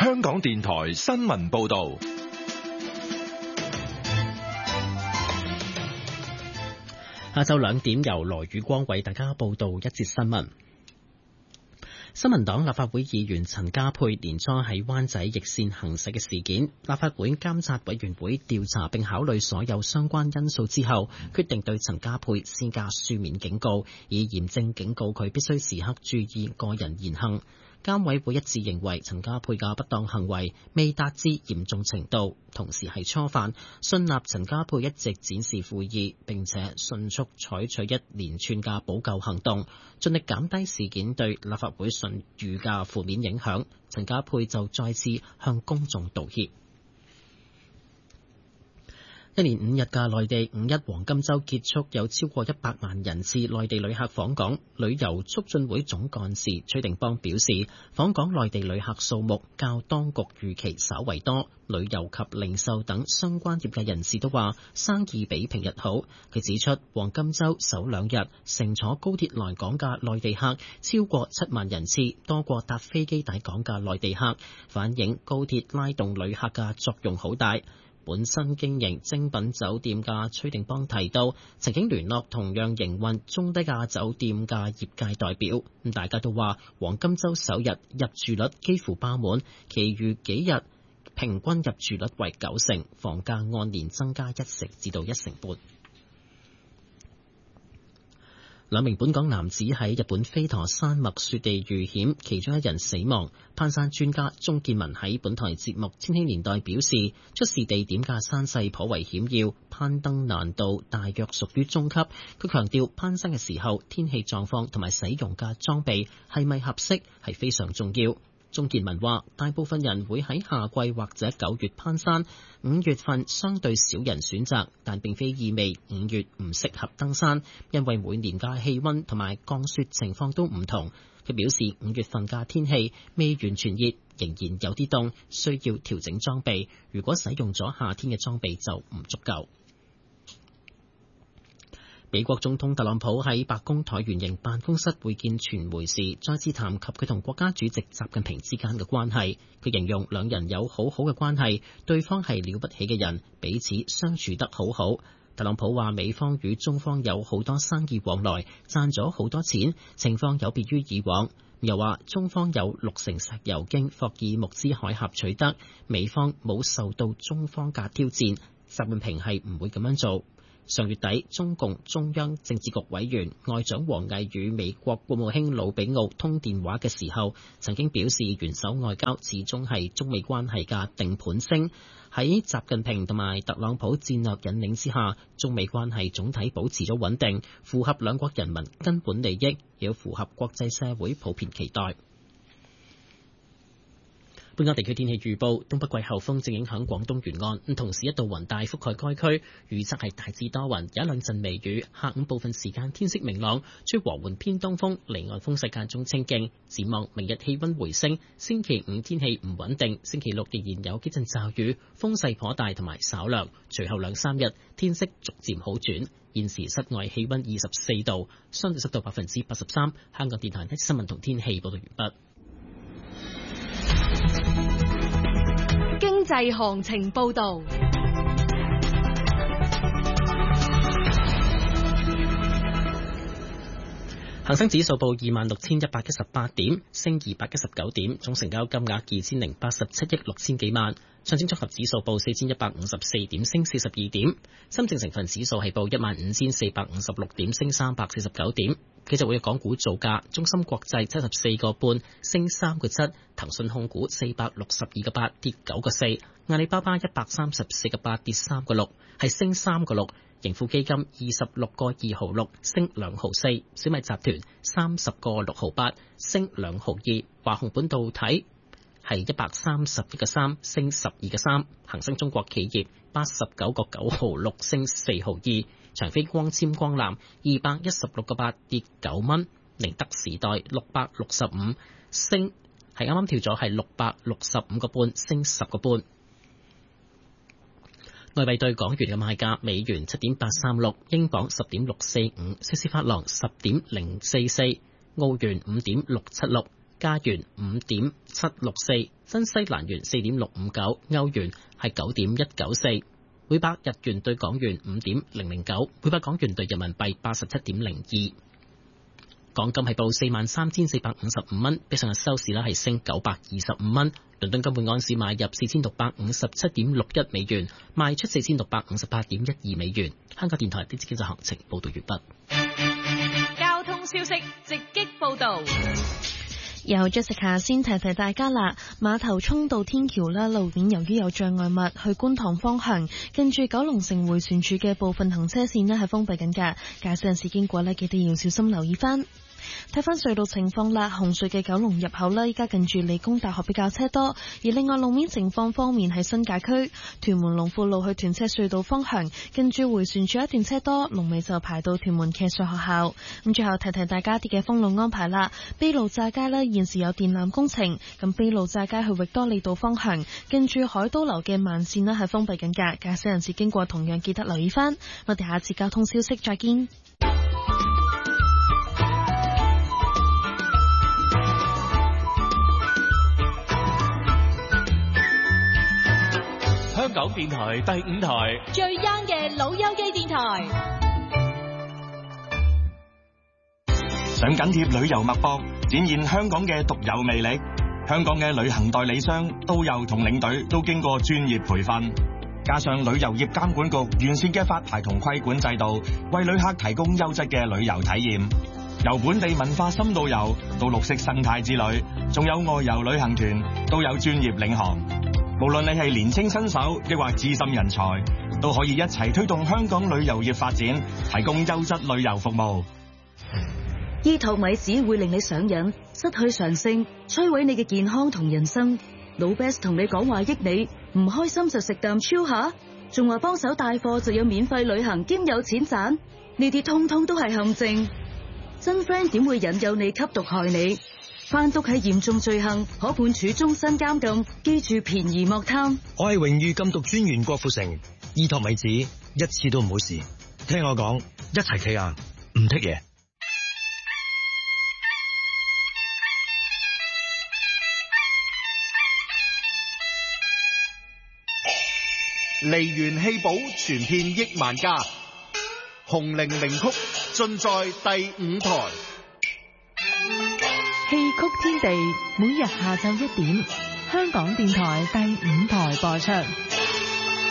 香港電台新聞報道。 下晝2點由羅宇光為大家報道一節新聞。新民黨立法會議員陳家珮年初喺灣仔逆線行駛嘅事件，立法會監察委員會調查並考慮所有相關因素之後，決定對陳家珮施加書面警告，以嚴正警告佢必須時刻注意個人言行。監委會一致認為陳家珮嘅不當行為未達至嚴重程度，同時係初犯，信納陳家珮一直展示悔意，並且迅速採取一連串嘅補救行動，盡力減低事件對立法會信譽嘅負面影響。陳家珮就再次向公眾道歉。一連5日嘅內地五一黃金週結束，有超過100萬人次內地旅客訪港。旅遊促進會總幹事崔定邦表示，訪港內地旅客數目較當局預期稍為多。旅遊及零售等相關業界人士都話生意比平日好。佢指出，黃金週首2日乘坐高鐵來港嘅內地客超過7萬人次，多過搭飛機抵港嘅內地客，反映高鐵拉動旅客嘅作用好大。本身經營精品酒店嘅崔定邦提到，曾經聯絡同樣營運中低價酒店嘅業界代表，大家都話黃金週首日入住率幾乎爆滿，其餘幾日平均入住率為90%，房價按年增加1%至到1.5%。2名本港男子喺日本飛驒山脈雪地遇險，其中1人死亡。攀山專家鍾建文喺本台節目《千禧年代》表示，出事地點嘅山勢頗為險要，攀登難度大約屬於中級。佢強調攀山嘅時候天氣狀況同埋使用嘅裝備係咪合適係非常重要。鍾建文話，大部分人會喺夏季或者9月攀山，5月份相對少人選擇，但並非意味5月唔適合登山，因為每年嘅氣溫同埋降雪情況都唔同。佢表示5月份嘅天氣未完全熱，仍然有啲凍，需要調整裝備。如果使用咗夏天嘅裝備就唔足夠。美國總統特朗普喺白宮橢圓形辦公室會見傳媒時，再次談及佢同國家主席習近平之間嘅關係。佢形容兩人有好好嘅關係，對方係了不起嘅人，彼此相處得好好。特朗普話美方與中方有好多生意往來，賺咗好多錢，情況有別於以往。又話中方有60%石油經霍爾木茲海峽取得，美方冇受到中方嘅挑戰，習近平係唔會咁樣做。上月底，中共中央政治局委員外長王毅與美國國務卿魯比奧通電話嘅時候，曾經表示元首外交始終係中美關係嘅定盤星。喺習近平同埋特朗普戰略引領之下，中美關係總體保持咗穩定，符合兩國人民根本利益，亦要符合國際社會普遍期待。本港地區天氣預報，東北季候風正影響廣東沿岸，同時一道雲帶覆蓋該區，預測係大致多雲，有一兩陣微雨。下午部分時間天色明朗，吹和緩偏東風，離岸風勢間中清勁。展望明日氣溫回升，星期5天氣唔穩定，星期6仍然有幾陣驟雨，風勢頗大同埋稍涼。隨後2-3日天色逐漸好轉。現時室外氣溫24度，相對濕度83%。香港電台新聞同天氣報道完畢。 經濟行情報道。 恒生指數報26,118點，升219點，總成交金額2087億6千幾萬。上證綜合指數報4,154點，升42點。深證成分指數係報15,456點，升349點。幾隻會嘅港股造價：中芯國際74個半，升3個7；騰訊控股462個8，跌9個4；阿里巴巴134個8，跌3個6，係升3個6。盈富基金26個2毫6，升2毫4；小米集團30個6毫8，升2毫2；華虹半導體係131個3，升12個3；恒生中國企業89個9毫6，升4毫2；長飛光纖光纜216個8，跌9蚊；寧德時代665升係啱啱跳咗係665個半，升10個半。外幣對港元嘅賣價：美元7.836，英鎊10.645，瑞士法郎10.044，澳元5.676， 加元5.764，新西蘭元4.659，歐元係9.194，每百日元對港元5.009，每百港元對人民幣87.02。港金係報43,455蚊，比上日收市係升925蚊。倫敦金每盎司買入4657.61美元，賣出4658.12美元。香港電台呢節經濟行情報道完畢。 交通消息直擊報道。 由 Jessica 先提提大家啦，馬頭涌道天橋啦，路面由於有障礙物，去觀塘方向近住九龍城迴旋處嘅部分行車線係封閉緊㗎，駕駛人士經過記得要小心留意返。睇翻隧道情況啦，紅隧嘅九龍入口依家近住理工大學比較車多，而另外路面情況方面喺新界區屯門龍富路去屯赤隧道方向，近住迴旋處一段車多，龍尾就排到屯門騎術學校。咁最後提提大家啲嘅封路安排啦，卑路乍街現時有電纜工程，咁卑路乍街去域多利道方向，近住海都樓嘅慢線係封閉緊㗎，駕駛人士經過同樣記得留意翻。我哋下次交通消息再見。 香港電台第5台最 young 嘅老友記電台， 想緊貼旅遊脈搏，展現香港嘅獨有魅力。香港嘅旅行代理商、導遊同領隊都經過專業培訓，加上旅遊業監管局完善嘅發牌同規管制度，為旅客提供優質嘅旅遊體驗。由本地文化深度遊到綠色生態之旅，仲有外遊旅行團，都有專業領航。無論你係年輕新手，抑或資深人才，都可以一齊推動香港旅遊業發展，提供優質旅遊服務。 醫托米子會令你上癮，失去常性，摧毀你嘅健康同人生。老 Best 同你講話益你，唔開心就食啖超下，仲話幫手帶貨就有免費旅行兼有錢賺，呢啲通通都係陷阱。真 friend 點會引誘你吸毒害你？販毒係嚴重罪行，可判處終身監禁。記住便宜莫貪。 我係榮譽禁毒專員郭富城，醫托米子一次都唔好試。聽我講，一齊企硬，唔剔嘢。 梨園戲寶傳遍億萬家，紅伶名曲盡在第5台。 戲曲天地，每日下晝1點，香港電台第5台播出。